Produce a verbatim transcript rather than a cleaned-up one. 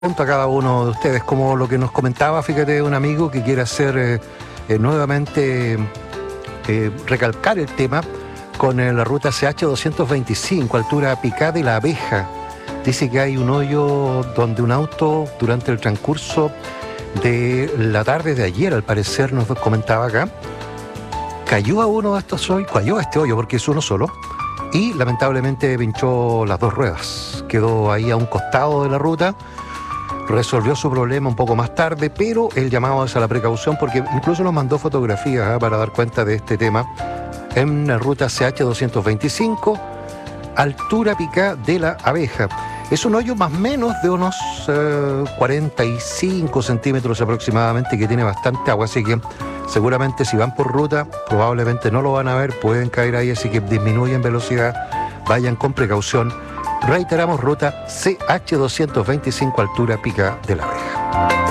Punto a cada uno de ustedes, como lo que nos comentaba, fíjate, un amigo que quiere hacer eh, eh, nuevamente eh, recalcar el tema con eh, la ruta C H doscientos veinticinco, altura Picada y La Abeja. Dice que hay un hoyo donde un auto, durante el transcurso de la tarde de ayer, al parecer nos comentaba acá, cayó a uno de estos hoyos, cayó a este hoyo porque es uno solo, y lamentablemente pinchó las dos ruedas. Quedó ahí a un costado de la ruta. Resolvió su problema un poco más tarde, pero el llamado es a la precaución porque incluso nos mandó fotografías ¿eh? para dar cuenta de este tema en la ruta C H doscientos veinticinco, altura Picada de La Abeja. Es un hoyo más o menos de unos eh, cuarenta y cinco centímetros aproximadamente, que tiene bastante agua, así que seguramente si van por ruta probablemente no lo van a ver, pueden caer ahí, así que disminuyen velocidad, vayan con precaución. Reiteramos, ruta C H doscientos veinticinco, altura Picada de La Abeja.